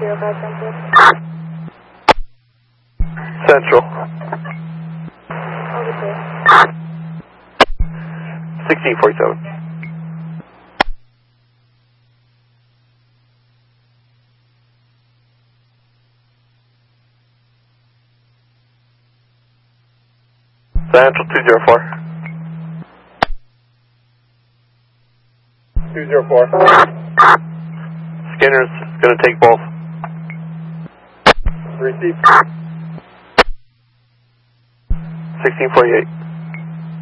05 Central. Central. Over to 1647. Central 204. 204. Skinner's going to take both. Receive. 1648.